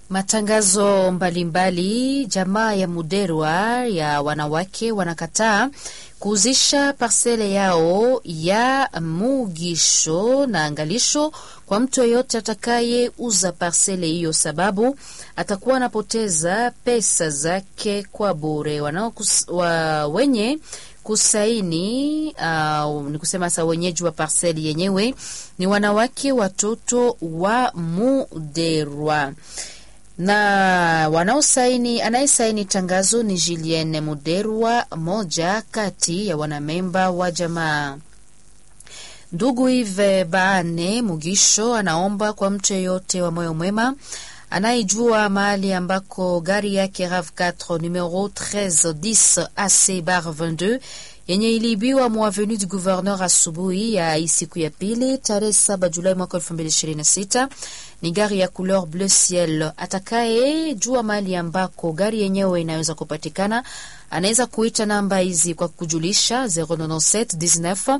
Matangazo mbalimbali. Jamaa ya Muderwa ya wanawake wanakataa kuuzisha parsele yao ya Mugisho na Angalisho kwa mtu yeyote atakaye uza parsele hiyo, sababu atakuwa anapoteza pesa zake kwa bure. Wenye kusaini ni kusema sa wenyeji wa parseli yenyewe ni wanawake watoto wa Muderwa, na anayesaini tangazo ni Julienne Muderwa, moja kati ya wanamemba wa jamaa. Ndugu Ive Baane Mugisho anaomba kwa mtu yeyote wa moyo mwema anayejua mahali ambako gari yake RAV4 numero 1310 AC/22 yenye iliibiwa mu avenue du Gouverneur asubuhi ya siku ya pili tarehe 7 Julai mwaka 2026. Ni gari ya couleur bleu ciel. Atakaye jua mahali ambako gari yenyewe inaweza kupatikana anaweza kuita namba hizi kwa kujulisha 097 19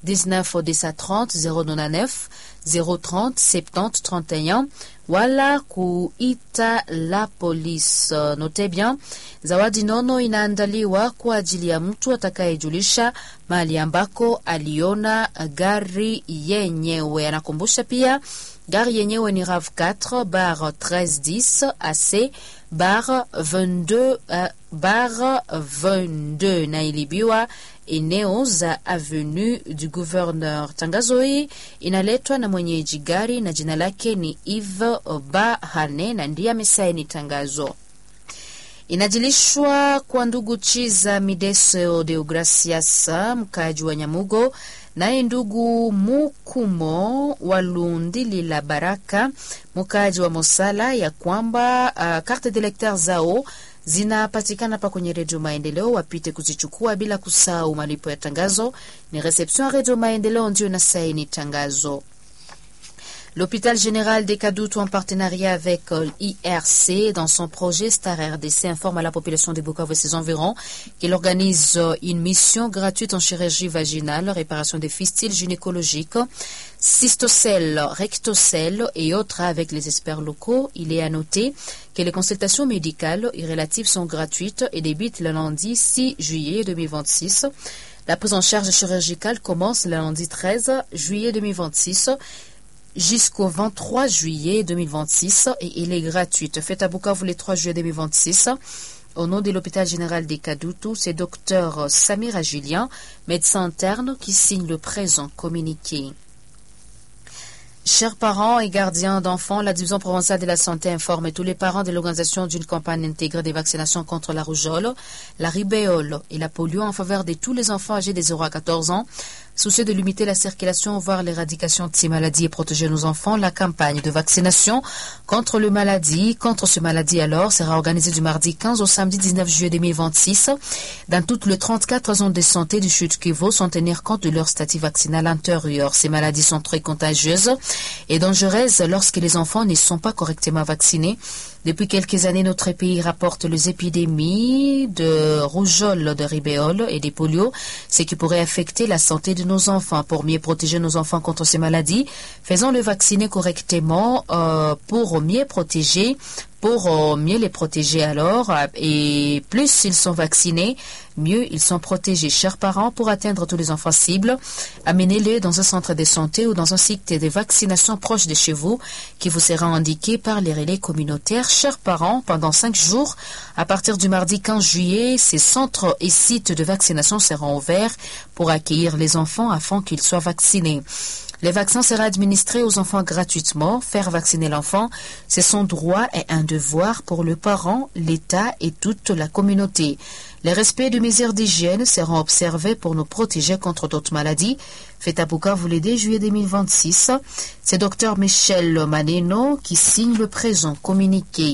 19 099 030 70 31 wala kuita la police. Note bien, zawadi nono inaandaliwa kwa ajili ya mtu atakayejulisha mahali ambako aliona gari yenyewe. Anakumbusha pia gari yenyewe ni RAV4 bar 1310 AC bar 22 na ilibiwa eneo za avenue du Gouverneur. Tangazo hii inaletwa na mwenyeji gari na jina lake ni Yves Bahane na ndiye amesaini tangazo. Inajilishwa kwa ndugu Chiza Mideso Deogracias, mkaji wa Nyamugo, naye ndugu Mukumo Walundili la Baraka, mkaji wa Mosala, ya kwamba carte de lecteur zao zinapatikana pa kwenye Radio Maendeleo, wapite kuzichukua bila kusahau malipo ya tangazo. Ni reception ya Radio Maendeleo ndio na saini tangazo. L'hôpital général des Kadoutou, en partenariat avec l'IRC, dans son projet Star RDC, informe à la population de Bukavu et ses environs qu'il organise une mission gratuite en chirurgie vaginale, réparation des fistules gynécologiques, cystocèle, rectocèle et autres avec les experts locaux. Il est à noter que les consultations médicales et relatives sont gratuites et débutent le lundi 6 juillet 2026. La prise en charge chirurgicale commence le lundi 13 juillet 2026 jusqu'au 23 juillet 2026 et il est gratuite. Faites à Bukavu le 3 juillet 2026. Au nom de l'hôpital général des Kadoutou, c'est Dr Samira Julien, médecin interne, qui signe le présent communiqué. Chers parents et gardiens d'enfants, la division provinciale de la santé informe tous les parents de l'organisation d'une campagne intégrée de vaccination contre la rougeole, la rubéole et la polio en faveur de tous les enfants âgés de 0 à 14 ans. Soucieux de limiter la circulation, voire l'éradication de ces maladies et protéger nos enfants, la campagne de vaccination contre ce maladie alors sera organisée du mardi 15 au samedi 19 juillet 2026 dans toutes les 34 zones de santé du Sud-Kivu, sans tenir compte de leur statut vaccinal antérieur. Ces maladies sont très contagieuses et dangereuses lorsque les enfants ne sont pas correctement vaccinés. Depuis quelques années, notre pays rapporte les épidémies de rougeole, de rubéole et de polio, ce qui pourrait affecter la santé de nos enfants. Pour mieux protéger nos enfants contre ces maladies, faisons-le vacciner correctement pour mieux les protéger alors. Et plus ils sont vaccinés, mieux ils sont protégés. Chers parents, pour atteindre tous les enfants cibles, amenez-les dans un centre de santé ou dans un site de vaccination proche de chez vous qui vous sera indiqué par les relais communautaires. Chers parents, pendant 5 jours, à partir du mardi 15 juillet, ces centres et sites de vaccination seront ouverts pour accueillir les enfants afin qu'ils soient vaccinés. Les vaccins seront administrés aux enfants gratuitement. Faire vacciner l'enfant, c'est son droit et un devoir pour le parent, l'État et toute la communauté. Les respects de mesures d'hygiène seront observés pour nous protéger contre d'autres maladies. Fait à Bukavu le 2 juillet 2026. C'est Dr Michel Maneno qui signe le présent communiqué.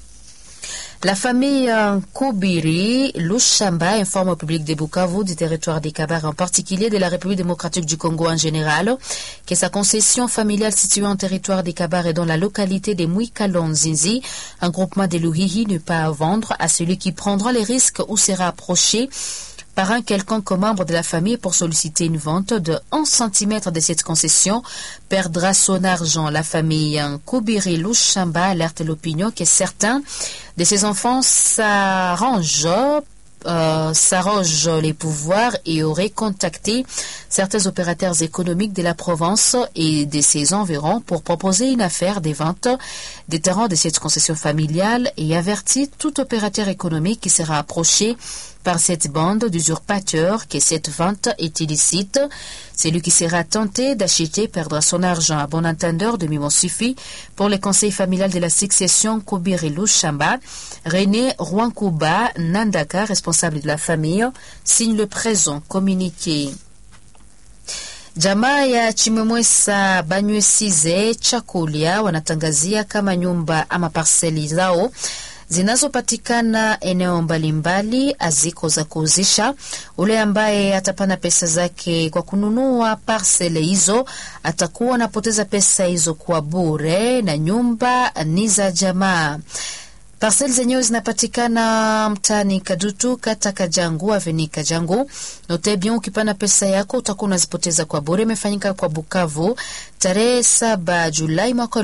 La famille Koubiri Lushamba informe au public de Bukavu, du territoire des Kabare en particulier, de la République démocratique du Congo en général, que sa concession familiale située en territoire des Kabare et dans la localité de Mouikalonzinzi, un groupement de Luhihi, n'est pas à vendre à celui qui prendra les risques ou sera approché par un quelconque membre de la famille pour solliciter une vente de 11 cm de cette concession perdra son argent. La famille Koubiri Louchamba alerte l'opinion que certains de ses enfants s'arrogent les pouvoirs et auraient contacté certains opérateurs économiques de la province et de ses environs pour proposer une affaire des ventes des terrains de cette concession familiale et avertit tout opérateur économique qui sera approché par cette bande d'usurpateurs que cette vente est illicite. Celui qui sera tenté d'acheter perdra son argent. À bon entendeur de Mimon Sufi, pour le conseil familial de la succession Koubiri Louchamba, René Rwankouba Nandaka, responsable de la famille, signe le présent communiqué. Jamaa ya Chimemwesa Banywesize Chakulia wanatangazia kama nyumba ama parseli zao zinazopatikana eneo mbalimbali aziko za kuuzisha. Ule ambaye atapana pesa zake kwa kununua parcele hizo atakuwa anapoteza pesa hizo kwa bure, na nyumba ni za jamaa. Parcel zenyewe zinapatikana mtani Kadutu, kata Kajangu, aveni Kajangu. Note bien, ukipana pesa yako utakuwa unazipoteza kwa bure. Imefanyika kwa Bukavu tarehe 7 Julai mwaka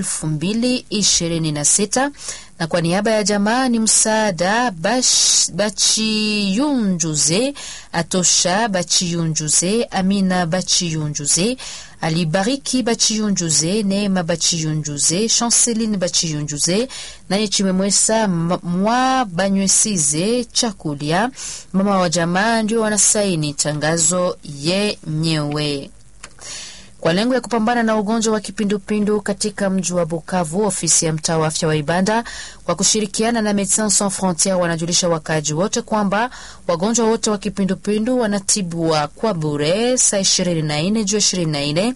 2026. Na kwa niaba ya jamaa ni msaada Bachiyunjuze, Atosha Bachiyunjuze, Amina Bachiyunjuze, Alibariki Bachiyunjuze, Neema Bachiyunjuze, Chanceline Bachiyunjuze, naye Chimemwesa mwa Banywesize Chakulia, mama wa jamaa, ndio wanasaini tangazo yenyewe. Kwa lengo ya kupambana na ugonjwa wa kipindupindu katika mji wa Bukavu, ofisi ya mtaa wa afya wa Ibanda kwa kushirikiana na Médecins Sans Frontières wanajulisha wakaji wote kwamba wagonjwa wote wa kipindupindu wanatibwa kwa bure saa 24 juu 24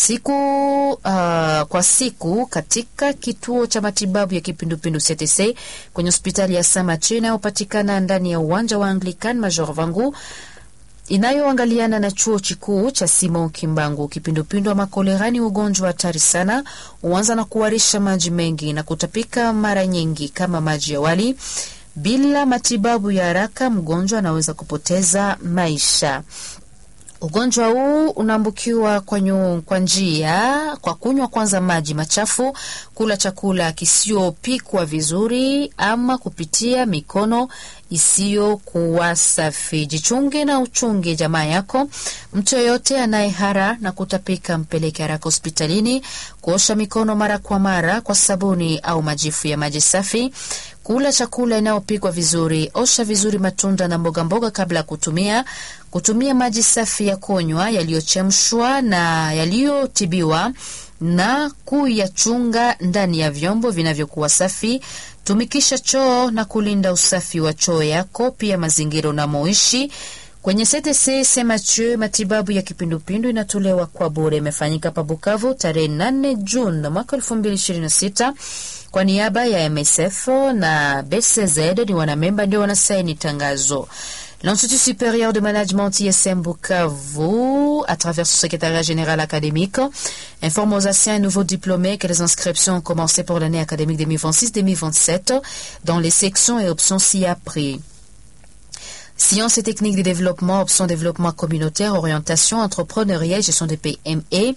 kwa siku katika kituo cha matibabu ya kipindupindu CTC kwenye hospitali ya Samache inayopatikana ndani ya uwanja wa Anglican Major Vangu inayoangaliana na chuo kikuu cha Simon Kimbangu. Kipindupindu ama kolera ni ugonjwa hatari sana, huanza na kuharisha maji mengi na kutapika mara nyingi kama maji ya wali. Bila matibabu ya haraka, mgonjwa anaweza kupoteza maisha. Ugonjwa huu unaambukiwa kwa njia kwa kunywa kwanza maji machafu, kula chakula kisiopikwa vizuri ama kupitia mikono isiyokuwa safi. Jichunge na uchunge jamaa yako. Mtu yoyote anayehara na kutapika mpeleke haraka hospitalini. Kuosha mikono mara kwa mara kwa sabuni au majifu ya maji safi. Kula chakula inayopikwa vizuri. Osha vizuri matunda na mboga mboga kabla kutumia maji safi ya kunywa yaliyochemshwa na yaliyotibiwa na kuyachunga ndani ya vyombo vinavyokuwa safi. Tumikisha choo na kulinda usafi wa choo yako, pia mazingira unamoishi. Kwenye CTC Saint-Mathieu matibabu ya kipindupindu inatolewa kwa bure. Imefanyika pa Bukavu tarehe 8 Juni mwaka 2026. Kwa niaba ya MSF na BCZ ni wanamemba ndio wanasaini tangazo. L'Institut supérieur de management ISM Bukavu, à travers son secrétariat général académique, informe aux anciens et nouveaux diplômés que les inscriptions ont commencé pour l'année académique 2026-2027 dans les sections et options ci-après. Sciences et techniques de développement, option développement communautaire, orientation, entrepreneuriat, gestion des PME,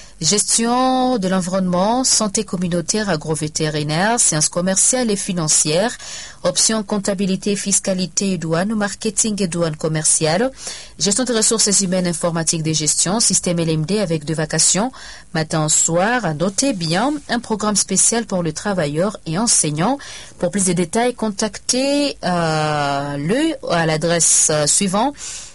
gestion de l'environnement, santé communautaire, agrovétérinaire, sciences commerciales et financières, option comptabilité, fiscalité et douane, marketing et douane commerciale, gestion des ressources humaines, informatique de gestion, système LMD avec 2 vacations, matin au soir. Notez bien, un programme spécial pour les travailleurs et enseignants. Pour plus de détails, contactez à l'adresse suivante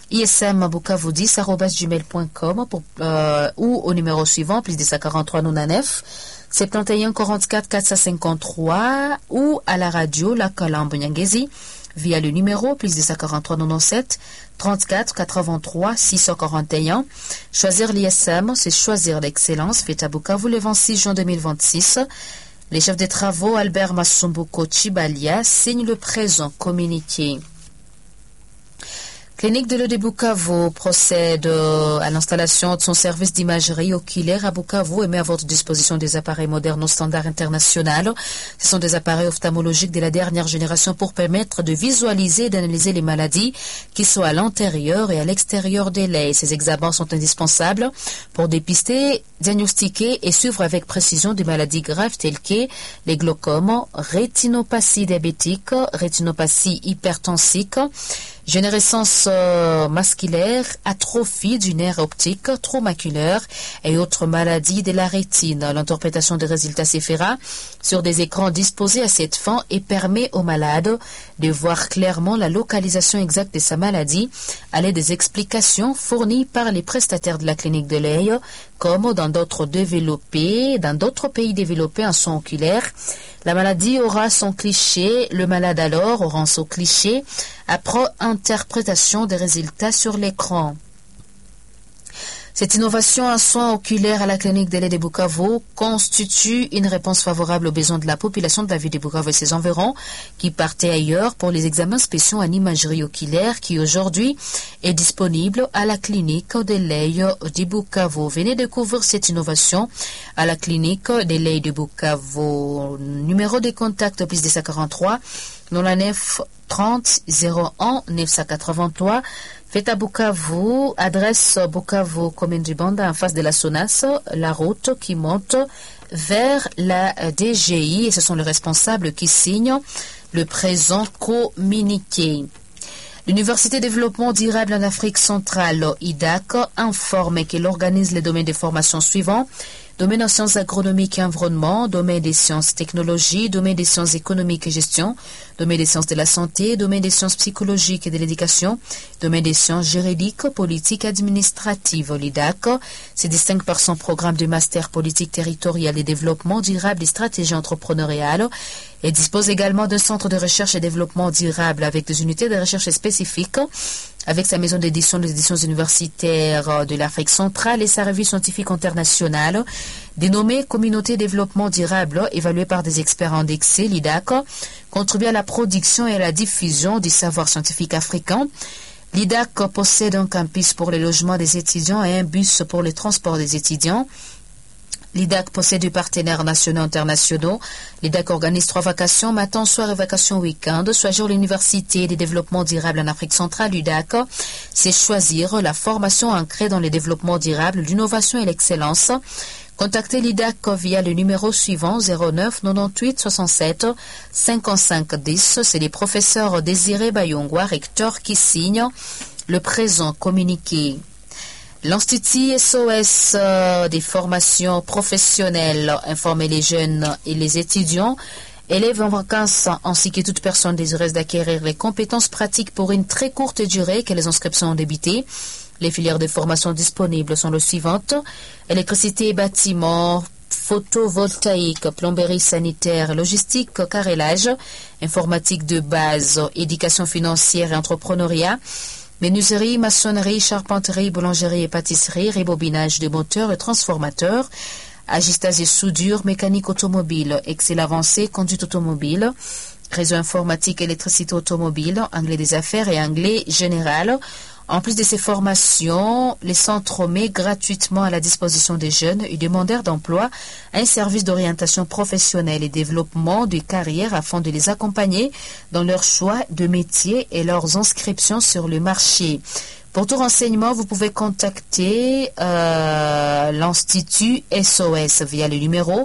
ismbukavu10@gmail.com ou au numéro suivant plus 243 99 71 44 453 ou à la radio La Calambe Nyangezi via le numéro plus 243 97 34 83 641. Choisir l'ISM, c'est choisir l'excellence. Fête à Bukavu le 26 juin 2026. Les chefs des travaux Albert Masumbuko Chibalia signent le présent communiqué. Clinique de l'eau de Bukavu procède à l'installation de son service d'imagerie oculaire à Bukavu et met à votre disposition des appareils modernes au standard international. Ce sont des appareils ophtalmologiques de la dernière génération pour permettre de visualiser et d'analyser les maladies qui sont à l'intérieur et à l'extérieur des l'œil. Ces examens sont indispensables pour dépister, diagnostiquer et suivre avec précision des maladies graves telles que les glaucomes, rétinopathie diabétique, rétinopathie hypertensique, générescence masculaire, atrophie du nerf optique, trou maculaire et autres maladies de la rétine. L'interprétation des résultats se fera sur des écrans disposés à cette fin et permet aux malades de voir clairement la localisation exacte de sa maladie à l'aide des explications fournies par les prestataires de la clinique de l'œil, comme dans d'autres pays développés en soins oculaires. La maladie aura son cliché, le malade alors aura son cliché après interprétation des résultats sur l'écran. Cette innovation en soins oculaires à la clinique de l'œil de Bukavu constitue une réponse favorable aux besoins de la population de la ville de Bukavu et ses environs qui partaient ailleurs pour les examens spéciaux en imagerie oculaire qui aujourd'hui est disponible à la clinique de l'œil de Bukavu. Venez découvrir cette innovation à la clinique de l'œil de Bukavu. Numéro de contact plus 243 99 30 01 983. Faites à Bukavu, adresse Bukavu, commune du Banda, en face de la SONAS, la route qui monte vers la DGI, et ce sont les responsables qui signent le présent communiqué. L'Université de développement durable en Afrique centrale, IDAC, informe qu'elle organise les domaines de formation suivants: domaine en sciences agronomiques et environnement, domaine des sciences technologies, domaine des sciences économiques et gestion, domaine des sciences de la santé, domaine des sciences psychologiques et de l'éducation, domaine des sciences juridiques, politiques et administratives. L'IDAC se distingue par son programme de master politique territoriale et développement durable et stratégie entrepreneuriale et dispose également d'un centre de recherche et développement durable avec des unités de recherche spécifiques, avec sa maison d'édition des éditions universitaires de l'Afrique centrale et sa revue scientifique internationale dénommée Communauté Développement Durable, évaluée par des experts indexés. L'IDAC contribue à la production et à la diffusion du savoir scientifique africain. L'IDAC possède un campus pour le logement des étudiants et un bus pour le transport des étudiants. L'IDAC possède des partenaires nationaux et internationaux. L'IDAC organise 3 vacations, matin, soir et vacations week-end. Choisir l'Université des développements durables en Afrique centrale, l'IDAC, c'est choisir la formation ancrée dans le développement durable, l'innovation et l'excellence. Contactez l'IDAC via le numéro suivant 09 98 67 55 10. C'est les professeurs Désiré Bayongwa, recteur, qui signent le présent communiqué. L'Institut SOS des formations professionnelles informe les jeunes et les étudiants, élèves en vacances ainsi que toute personne désireuse d'acquérir les compétences pratiques pour une très courte durée que les inscriptions ont débuté. Les filières de formation disponibles sont les suivantes: électricité et bâtiment, photovoltaïque, plomberie sanitaire, logistique, carrelage, informatique de base, éducation financière et entrepreneuriat, menuiserie, maçonnerie, charpenterie, boulangerie et pâtisserie, rebobinage de moteurs et transformateurs, agistage et soudure, mécanique automobile, Excel avancé, conduite automobile, réseau informatique, électricité automobile, anglais des affaires et anglais général. En plus de ces formations, les centres mettent gratuitement à la disposition des jeunes et demandeurs d'emploi un service d'orientation professionnelle et développement de carrière afin de les accompagner dans leur choix de métier et leurs inscriptions sur le marché. Pour tout renseignement, vous pouvez contacter l'Institut SOS via le numéro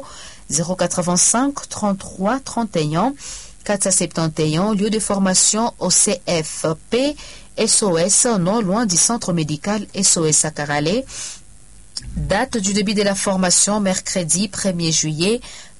085 33 31 471, lieu de formation au CFP SOS, non loin du centre médical SOS à Karale. Date du début de la formation, mercredi 1er juillet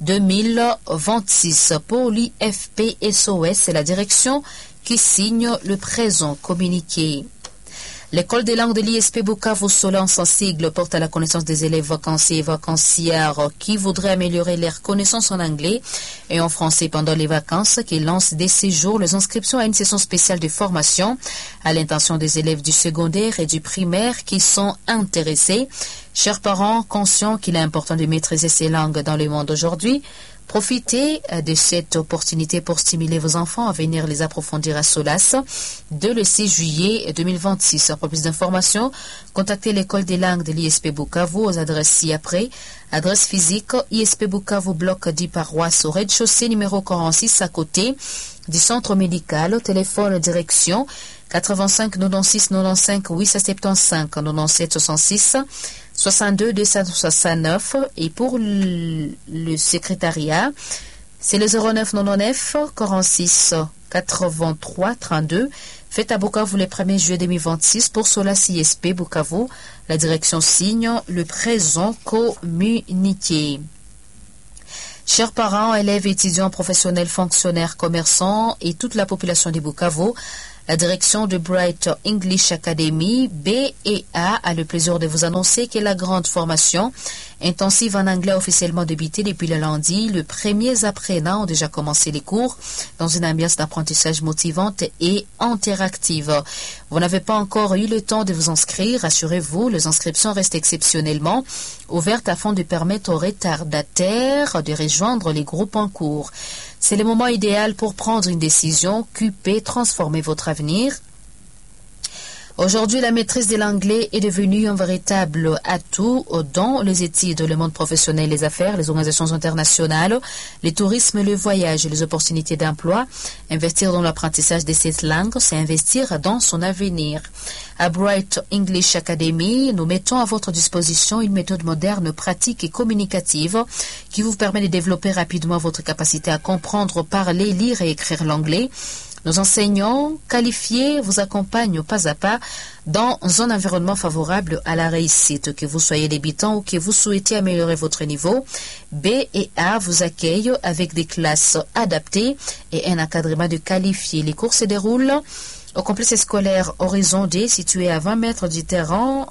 2026. Pour l'IFP SOS, c'est la direction qui signe le présent communiqué. L'école des langues de l'ISP Bukavu Solan sans sigle porte à la connaissance des élèves vacanciers et vacancières qui voudraient améliorer leurs connaissances en anglais et en français pendant les vacances, qui lance dès ces jours les inscriptions à une session spéciale de formation à l'intention des élèves du secondaire et du primaire qui sont intéressés. Chers parents, conscients qu'il est important de maîtriser ces langues dans le monde aujourd'hui, Profitez de cette opportunité pour stimuler vos enfants à venir les approfondir à Solas dès le 6 juillet 2026. Pour plus d'informations, contactez l'école des langues de l'ISP Bukavu aux adresses ci-après. Adresse physique, ISP Bukavu, bloc 10 paroisse au rez-de-chaussée numéro 46 à côté du centre médical. Téléphone direction 85 96 95 875 97 66 62 269 et pour le secrétariat c'est le 09 99 46 83 32. Faites à Bukavu le 1er juillet 2026 pour Solas ISP Bukavu. La direction signe le présent communiqué. Chers parents, élèves, étudiants, professionnels, fonctionnaires, commerçants et toute la population de Bukavu, la direction de Bright English Academy BEA a le plaisir de vous annoncer que la grande formation intensive en anglais officiellement débutée depuis le lundi. Le 1er apprenants ont déjà commencé les cours dans une ambiance d'apprentissage motivante et interactive. Vous n'avez pas encore eu le temps de vous inscrire, rassurez-vous, les inscriptions restent exceptionnellement ouvertes afin de permettre aux retardataires de rejoindre les groupes en cours. C'est le moment idéal pour prendre une décision, occuper, transformer votre avenir. Aujourd'hui, la maîtrise de l'anglais est devenue un véritable atout dans les études, le monde professionnel, les affaires, les organisations internationales, le tourisme, le voyage et les opportunités d'emploi. Investir dans l'apprentissage de cette langue, c'est investir dans son avenir. À Bright English Academy, nous mettons à votre disposition une méthode moderne, pratique et communicative qui vous permet de développer rapidement votre capacité à comprendre, parler, lire et écrire l'anglais. Nos enseignants qualifiés vous accompagnent pas à pas dans un environnement favorable à la réussite. Que vous soyez débutant ou que vous souhaitez améliorer votre niveau, BEA vous accueille avec des classes adaptées et un encadrement de qualifiés. Les cours se déroulent au complexe scolaire Horizon D, situé à 20 mètres du terrain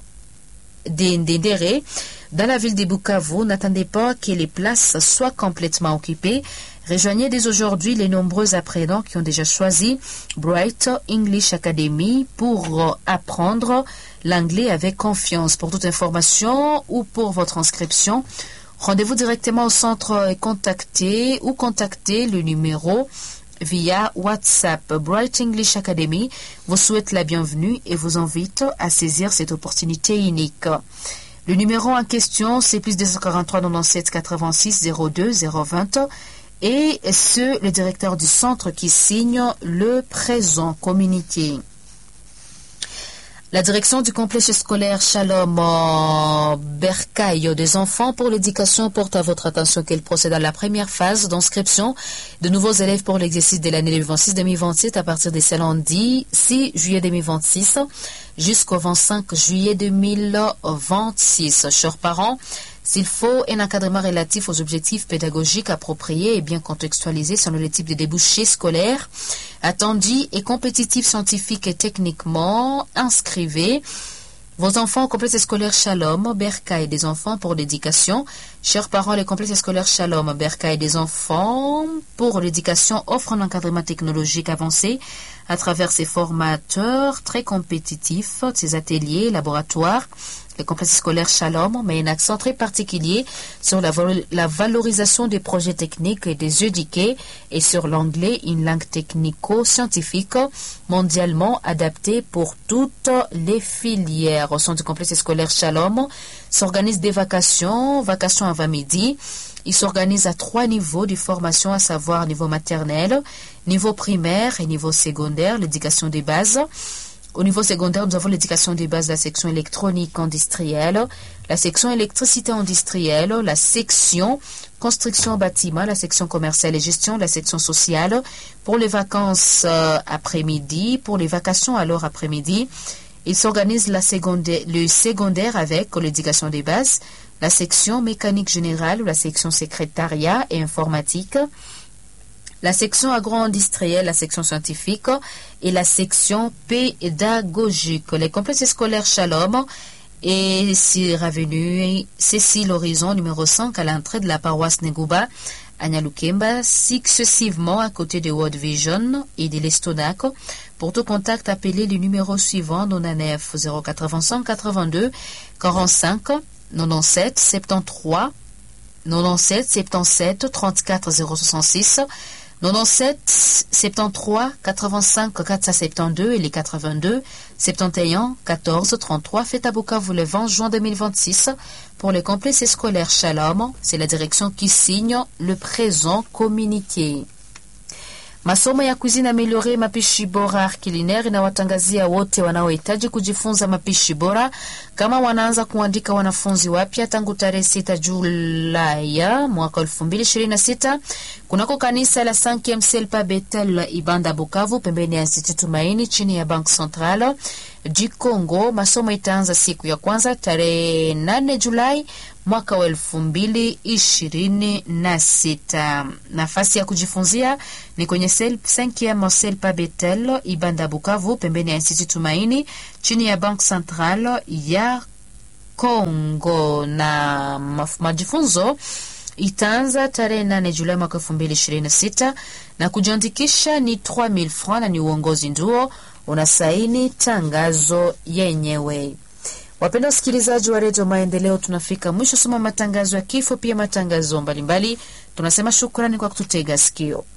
d'Indéré, dans la ville de Bukavu. N'attendez pas que les places soient complètement occupées. Rejoignez dès aujourd'hui les nombreux apprenants qui ont déjà choisi Bright English Academy pour apprendre l'anglais avec confiance. Pour toute information ou pour votre inscription, rendez-vous directement au centre et contactez le numéro via WhatsApp. Bright English Academy vous souhaite la bienvenue et vous invite à saisir cette opportunité unique. Le numéro en question, c'est plus 243 97 86 02 020 et c'est le directeur du centre qui signe le présent communiqué. La direction du complexe scolaire Shalom Bercaille des enfants pour l'éducation porte à votre attention qu'elle procède à la première phase d'inscription de nouveaux élèves pour l'exercice de l'année 2026-2027 à partir de ce lundi 6 juillet 2026 jusqu'au 25 juillet 2026. Chers parents, s'il faut un encadrement relatif aux objectifs pédagogiques appropriés et bien contextualisés selon les types de débouchés scolaires attendus et compétitifs scientifiques et techniquement, inscrivez vos enfants au complexe scolaire Shalom Bercaille des enfants pour l'éducation. Chers parents, le complexe scolaire Shalom Bercaille des enfants pour l'éducation offre un encadrement technologique avancé à travers ses formateurs très compétitifs, ses ateliers, laboratoires. Le complexe scolaire Shalom met un accent très particulier sur la valorisation des projets techniques et des éduqués et sur l'anglais, une langue technico-scientifique mondialement adaptée pour toutes les filières. Au sein du complexe scolaire Shalom s'organisent des vacations avant-midi. Il s'organise à 3 niveaux de formation, à savoir niveau maternel, niveau primaire et niveau secondaire, l'éducation des bases. Au niveau secondaire, nous avons l'éducation des bases de la section électronique industrielle, la section électricité industrielle, la section construction bâtiment, la section commerciale et gestion, la section sociale. Pour les vacances après-midi, pour les vacations alors après-midi, il s'organise le secondaire avec l'éducation des bases, la section mécanique générale, la section secrétariat et informatique, la section agro-industrielle, la section scientifique et la section pédagogique. Les complexes scolaires Shalom et sur avenue Cécile Horizon numéro 5 à l'entrée de la paroisse Negouba à Nyalukemba, successivement à côté de World Vision et de l'Estonac. Pour tout contact, appelez le numéro suivant 99 085 82 45 97 73 97 77 34 066, 97 73 85 472 et les 82 71 14 33. Fête à Bukavu le 20 juin 2026 pour les complexes scolaires Shalom. C'est la direction qui signe le présent communiqué. Masomo ya cuisine améliorée mapishi bora culinaire inawatangazia wote wanaohitaji kujifunza mapishi bora kama wanaanza kuandika wanafunzi wapya tangu tarehe 6 Julai mwaka 2026 kunako kanisa la 5e Selpa Betel Ibanda Bukavu pembeni ya Institut Tumaini chini ya Bank Central du Congo. Masomo itaanza siku ya kwanza tarehe 8 Julai mwaka wa 2026. Nafasi ya kujifunzia ni kwenye 5e Selpa Betel Ibanda Bukavu pembeni ya Institut Tumaini chini ya Bank Central ya Congo, na majifunzo itaanza tarehe 8 Julai mwaka 2026 na kujiandikisha ni 3000 francs na ni uongozi nduo unasaini tangazo yenyewe. Wapenda wasikilizaji wa Radio Maendeleo, tunafika mwisho soma matangazo ya kifo pia matangazo mbalimbali. Tunasema shukrani kwa kututega sikio.